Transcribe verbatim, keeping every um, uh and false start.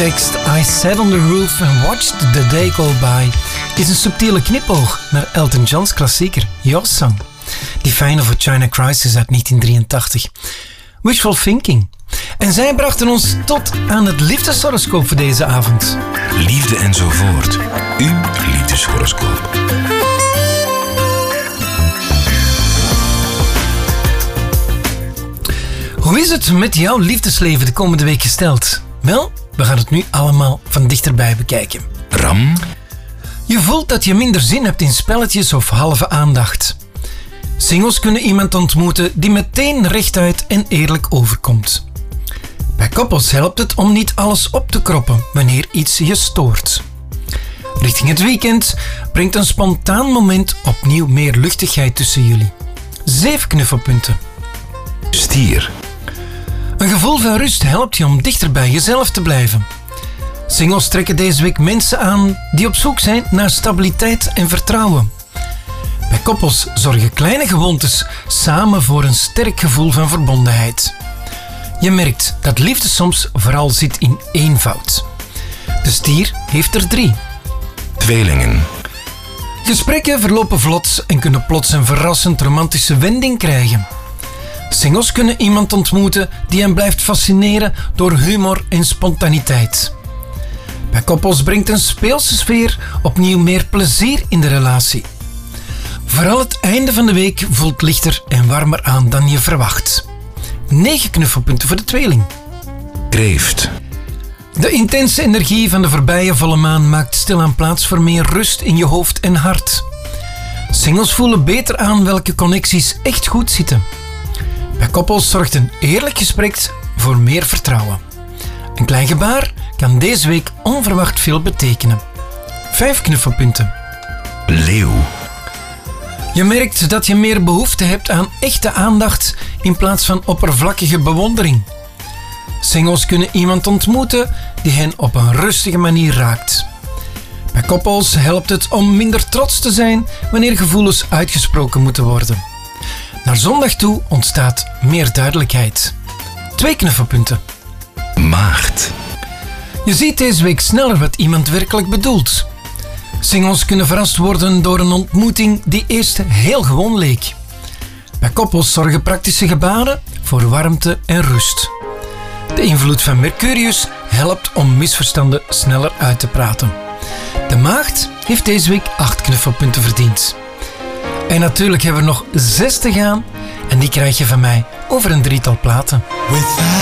tekst I sat on the roof and watched the day go by is een subtiele knipoog naar Elton John's klassieker Your Song. Define of a China Crisis uit negentien drieëntachtig. Wishful Thinking. En zij brachten ons tot aan het liefdeshoroscoop voor deze avond. Liefde enzovoort. Uw liefdeshoroscoop. Hoe is het met jouw liefdesleven de komende week gesteld? Wel, we gaan het nu allemaal van dichterbij bekijken. Ram. Je voelt dat je minder zin hebt in spelletjes of halve aandacht. Singles kunnen iemand ontmoeten die meteen rechtuit en eerlijk overkomt. Bij koppels helpt het om niet alles op te kroppen wanneer iets je stoort. Richting het weekend brengt een spontaan moment opnieuw meer luchtigheid tussen jullie. Zeven knuffelpunten. Stier. Een gevoel van rust helpt je om dichter bij jezelf te blijven. Singles trekken deze week mensen aan die op zoek zijn naar stabiliteit en vertrouwen. Bij koppels zorgen kleine gewoontes samen voor een sterk gevoel van verbondenheid. Je merkt dat liefde soms vooral zit in eenvoud. De stier heeft er drie. Tweelingen. Gesprekken verlopen vlot en kunnen plots een verrassend romantische wending krijgen. Singles kunnen iemand ontmoeten die hen blijft fascineren door humor en spontaniteit. Bij koppels brengt een speelse sfeer opnieuw meer plezier in de relatie. Vooral het einde van de week voelt lichter en warmer aan dan je verwacht. Negen knuffelpunten voor de tweeling. Kreeft. De intense energie van de voorbije volle maan maakt stilaan plaats voor meer rust in je hoofd en hart. Singles voelen beter aan welke connecties echt goed zitten. Bij koppels zorgt een eerlijk gesprek voor meer vertrouwen. Een klein gebaar kan deze week onverwacht veel betekenen. Vijf knuffelpunten. Leeuw. Je merkt dat je meer behoefte hebt aan echte aandacht in plaats van oppervlakkige bewondering. Singles kunnen iemand ontmoeten die hen op een rustige manier raakt. Bij koppels helpt het om minder trots te zijn wanneer gevoelens uitgesproken moeten worden. Naar zondag toe ontstaat meer duidelijkheid. Twee knuffelpunten. Maagd. Je ziet deze week sneller wat iemand werkelijk bedoelt. Singles kunnen verrast worden door een ontmoeting die eerst heel gewoon leek. Bij koppels zorgen praktische gebaren voor warmte en rust. De invloed van Mercurius helpt om misverstanden sneller uit te praten. De maagd heeft deze week acht knuffelpunten verdiend. En natuurlijk hebben we nog zes te gaan en die krijg je van mij over een drietal platen.